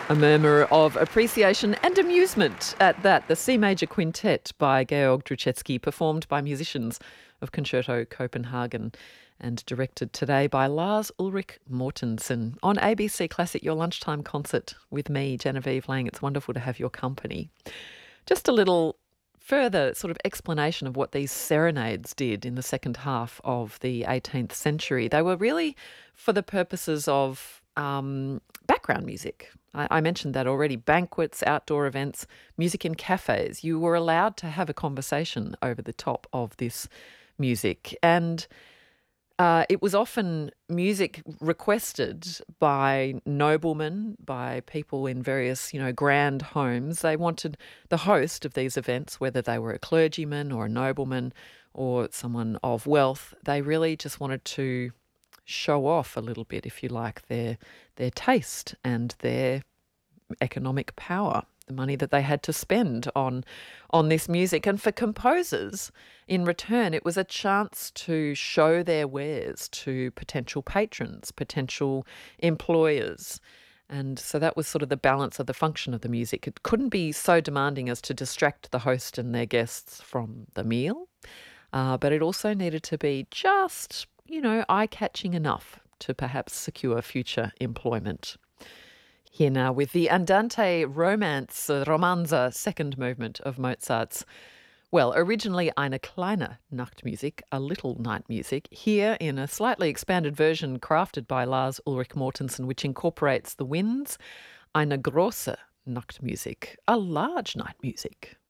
A murmur of appreciation and amusement at that. The C Major Quintet by Georg Druchetsky, performed by musicians of Concerto Copenhagen and directed today by Lars Ulrik Mortensen on ABC Classic, your lunchtime concert with me, Genevieve Lang. It's wonderful to have your company. Just a little further sort of explanation of what these serenades did in the second half of the 18th century. They were really for the purposes of background music. I mentioned that already. Banquets, outdoor events, music in cafes. You were allowed to have a conversation over the top of this music. And it was often music requested by noblemen, by people in various, grand homes. They wanted the host of these events, whether they were a clergyman or a nobleman or someone of wealth, they really just wanted to show off a little bit, if you like, their taste and their economic power, the money that they had to spend on this music. And for composers, in return, it was a chance to show their wares to potential patrons, potential employers. And so that was sort of the balance of the function of the music. It couldn't be so demanding as to distract the host and their guests from the meal, but it also needed to be just eye-catching enough to perhaps secure future employment. Here now with the Andante Romance, Romanza, second movement of Mozart's, originally eine kleine Nachtmusik, a little night music, here in a slightly expanded version crafted by Lars Ulrik Mortensen, which incorporates the winds, eine große Nachtmusik, a large night music.